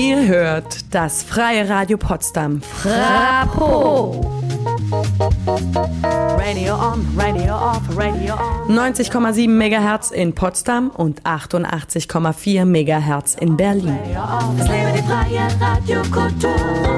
Ihr hört das Freie Radio Potsdam. Frapo! Radio on, Radio off, Radio on. 90,7 MHz in Potsdam und 88,4 MHz in Berlin. Es lebe die freie Radiokultur.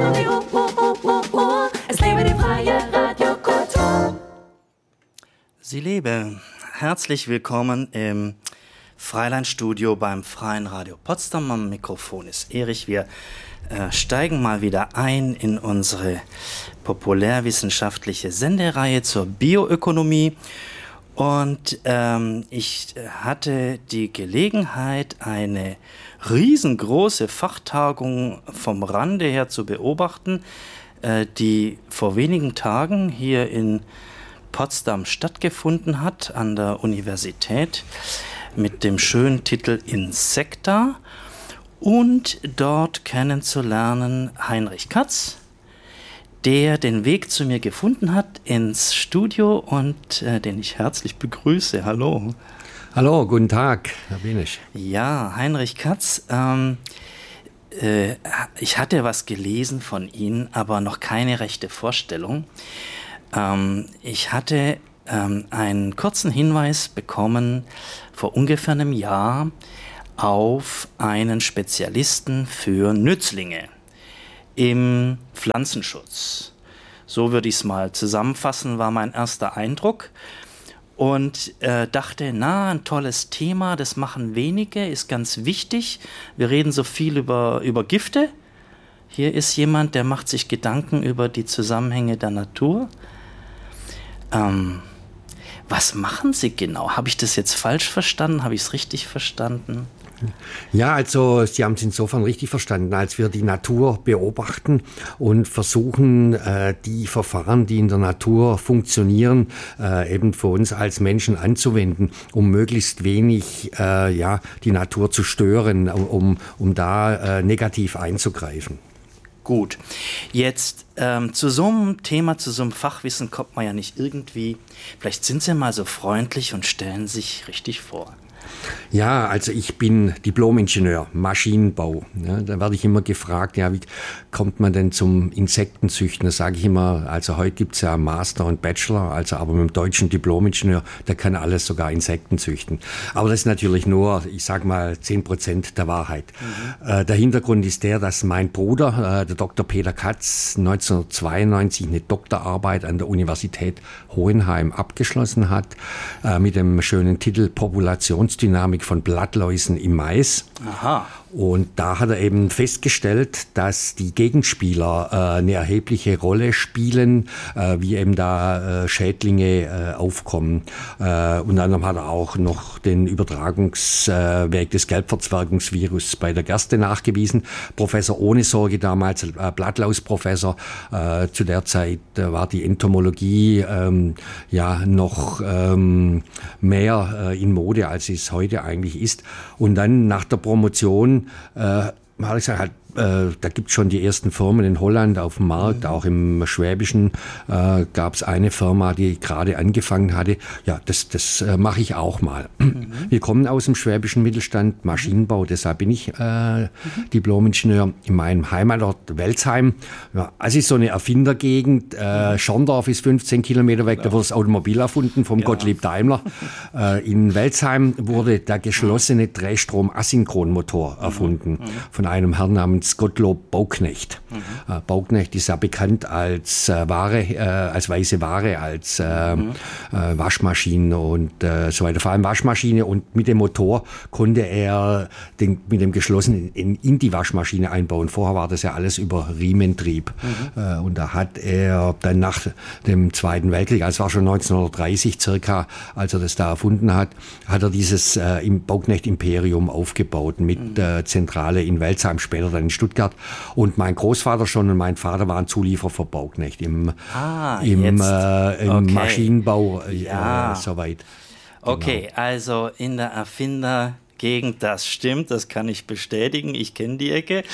Es lebe die freie Radiokultur. Sie lebe. Herzlich willkommen im Freilandstudio beim Freien Radio Potsdam. Am Mikrofon ist Erich. Wir steigen mal wieder ein in unsere populärwissenschaftliche Sendereihe zur Bioökonomie. Und ich hatte die Gelegenheit, eine riesengroße Fachtagung vom Rande her zu beobachten, die vor wenigen Tagen hier in Potsdam stattgefunden hat, an der Universität, mit dem schönen Titel Insekta, und dort kennenzulernen Heinrich Katz, der den Weg zu mir gefunden hat ins Studio und den ich herzlich begrüße. Hallo. Hallo, guten Tag, Herr Benisch. Ja, Heinrich Katz, ich hatte was gelesen von Ihnen, aber noch keine rechte Vorstellung. Ich hatte einen kurzen Hinweis bekommen vor ungefähr einem Jahr auf einen Spezialisten für Nützlinge im Pflanzenschutz. So würde ich es mal zusammenfassen, war mein erster Eindruck. Und dachte, ein tolles Thema, das machen wenige, ist ganz wichtig. Wir reden so viel über Gifte. Hier ist jemand, der macht sich Gedanken über die Zusammenhänge der Natur. Was machen Sie genau? Habe ich das jetzt falsch verstanden? Habe ich es richtig verstanden? Ja, also Sie haben es insofern richtig verstanden, als wir die Natur beobachten und versuchen, die Verfahren, die in der Natur funktionieren, eben für uns als Menschen anzuwenden, um möglichst wenig die Natur zu stören, um da negativ einzugreifen. Gut, jetzt zu so einem Thema, zu so einem Fachwissen kommt man ja nicht irgendwie. Vielleicht sind Sie mal so freundlich und stellen sich richtig vor. Ja, also ich bin Diplom-Ingenieur, Maschinenbau. Ja, da werde ich immer gefragt, wie kommt man denn zum Insektenzüchten? Da sage ich immer, also heute gibt es ja Master und Bachelor, also aber mit dem deutschen Diplom-Ingenieur, der kann alles, sogar Insekten züchten. Aber das ist natürlich nur, ich sage mal, 10% der Wahrheit. Der Hintergrund ist der, dass mein Bruder, der Dr. Peter Katz, 1992 eine Doktorarbeit an der Universität Hohenheim abgeschlossen hat, mit dem schönen Titel Populationsdynamik von Blattläusen im Mais. Aha. Und da hat er eben festgestellt, dass die Gegenspieler eine erhebliche Rolle spielen, wie eben da Schädlinge aufkommen. Unter anderem hat er auch noch den Übertragungsweg des Gelbverzwergungsvirus bei der Gerste nachgewiesen. Professor Ohnesorge damals, Blattlausprofessor. Zu der Zeit war die Entomologie noch mehr in Mode, als es heute eigentlich ist. Und dann nach der Promotion habe ich gesagt, da gibt es schon die ersten Firmen in Holland auf dem Markt, auch im Schwäbischen gab es eine Firma, die gerade angefangen hatte. Ja, das mache ich auch mal. Wir kommen aus dem schwäbischen Mittelstand, Maschinenbau, deshalb bin ich Diplom-Ingenieur in meinem Heimatort Welzheim. Ja, also ist so eine Erfindergegend. Schorndorf ist 15 Kilometer weg, da wurde das Automobil erfunden vom Gottlieb Daimler. In Welzheim wurde der geschlossene Drehstrom-Asynchronmotor erfunden von einem Herrn namens Gottlob Bauknecht. Bauknecht ist ja bekannt als weiße Ware, als Waschmaschinen und so weiter. Vor allem Waschmaschine, und mit dem Motor konnte er mit dem geschlossenen in die Waschmaschine einbauen. Vorher war das ja alles über Riementrieb. Und da hat er dann nach dem Zweiten Weltkrieg, also es war schon 1930 circa, als er das da erfunden hat, hat er dieses Bauknecht-Imperium aufgebaut mit Zentrale in Welzheim, später dann in Stuttgart. Und mein Großvater schon und mein Vater waren Zulieferer für Bauknecht im Maschinenbau soweit. Genau. Okay, also in der Erfindergegend, das stimmt, das kann ich bestätigen. Ich kenne die Ecke.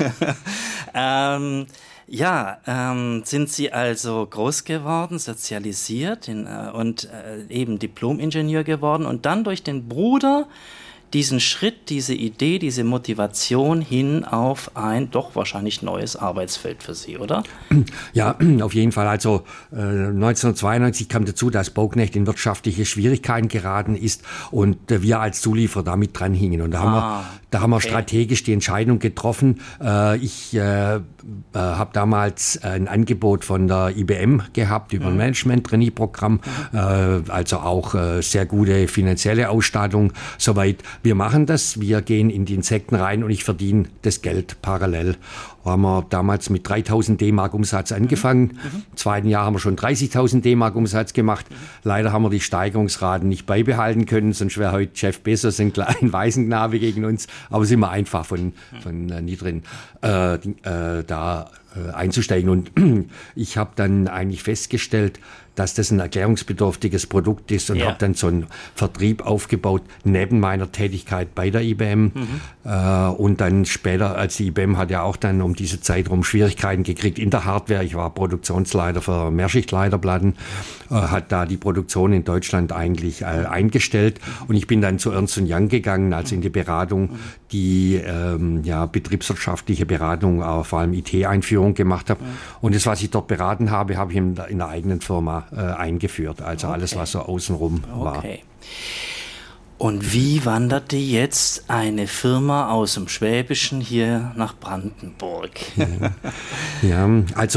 Sind Sie also groß geworden, sozialisiert und eben Diplom-Ingenieur geworden und dann durch den Bruder diesen Schritt, diese Idee, diese Motivation hin auf ein doch wahrscheinlich neues Arbeitsfeld für Sie, oder? Ja, auf jeden Fall. Also 1992 kam dazu, dass Bauknecht in wirtschaftliche Schwierigkeiten geraten ist und wir als Zulieferer damit dran hingen. Und da haben wir strategisch die Entscheidung getroffen. Ich habe damals ein Angebot von der IBM gehabt über ein Management-Trainee-Programm, also auch sehr gute finanzielle Ausstattung. Soweit, wir machen das, wir gehen in die Insekten rein und ich verdiene das Geld parallel. Haben wir damals mit 3.000 D-Mark Umsatz angefangen. Im zweiten Jahr haben wir schon 30.000 D-Mark Umsatz gemacht. Leider haben wir die Steigerungsraten nicht beibehalten können, sonst wäre heute Jeff Bezos ein kleiner Waisenknabe gegen uns. Aber sind wir einfach von niedrigen da einzusteigen. Und ich habe dann eigentlich festgestellt, dass das ein erklärungsbedürftiges Produkt ist und habe dann so einen Vertrieb aufgebaut neben meiner Tätigkeit bei der IBM. Und dann später, als die IBM hat ja auch dann um diese Zeit rum Schwierigkeiten gekriegt in der Hardware. Ich war Produktionsleiter für Mehrschichtleiterplatten, hat da die Produktion in Deutschland eigentlich eingestellt. Und ich bin dann zu Ernst & Young gegangen, also in die Beratung, die betriebswirtschaftliche Beratung, vor allem IT-Einführung gemacht habe. Und das, was ich dort beraten habe, habe ich in der eigenen Firma eingeführt. Also alles, was so außenrum war. Und wie wanderte jetzt eine Firma aus dem Schwäbischen hier nach Brandenburg? Ja, also